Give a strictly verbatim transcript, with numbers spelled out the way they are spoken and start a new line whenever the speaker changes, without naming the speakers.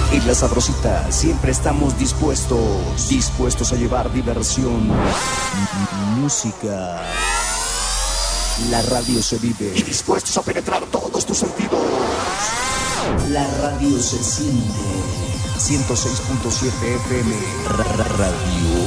En La Sabrosita siempre estamos dispuestos, dispuestos a llevar diversión, música. La radio se vive, y dispuestos a penetrar todos tus sentidos. La radio se siente. ciento seis punto siete F M. Radio